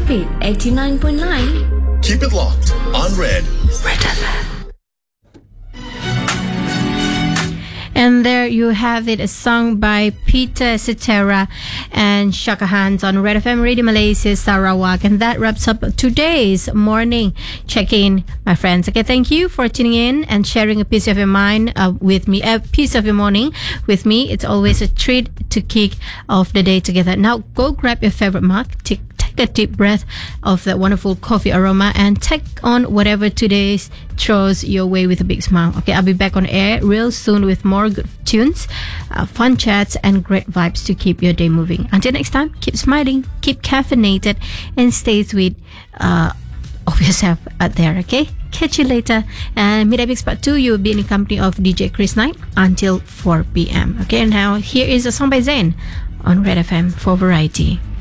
Rapid 89.9. Keep it locked on Red. Red FM. And there you have it, a song by Peter Cetera and Shaka Hans on Red FM Radio Malaysia Sarawak. And that wraps up today's morning check-in, my friends. Okay, thank you for tuning in and sharing a piece of your mind with me, a piece of your morning with me. It's always a treat to kick off the day together. Now, go grab your favorite mug, take a deep breath of that wonderful coffee aroma, and take on whatever today throws your way with a big smile. Okay, I'll be back on air real soon with more good tunes, fun chats, and great vibes to keep your day moving. Until next time, keep smiling, keep caffeinated, and stay sweet of yourself out there. Okay, catch you later. And Midday Part 2, you'll be in the company of DJ Chris Knight until 4 p.m. Okay, and now here is a song by Zayn on Red FM for variety.